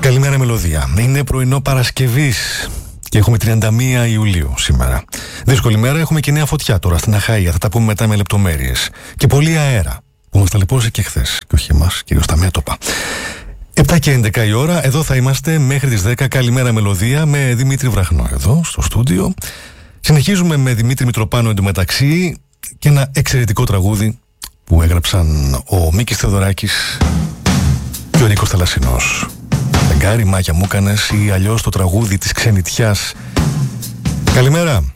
Καλημέρα μελωδία. Είναι πρωινό Παρασκευής και έχουμε 31 Ιουλίου σήμερα. Δύσκολη μέρα, έχουμε και νέα φωτιά τώρα στην Αχαΐα. Θα τα πούμε μετά με λεπτομέρειες. Και πολύ αέρα που μας ταλαιπώρησε και χθες. Και όχι εμάς, κυρίως τα μέτωπα. 7 και 11 η ώρα, εδώ θα είμαστε μέχρι τις 10. Καλημέρα μελωδία με Δημήτρη Βραχνό εδώ στο στούντιο. Συνεχίζουμε με Δημήτρη Μητροπάνο εντωμεταξύ και ένα εξαιρετικό τραγούδι που έγραψαν ο Μίκης Θεοδωράκης και ο Νίκος Θαλασσινός. Φεγγάρι μάκια μου έκανες ή αλλιώς το τραγούδι της ξενιτιάς. Καλημέρα.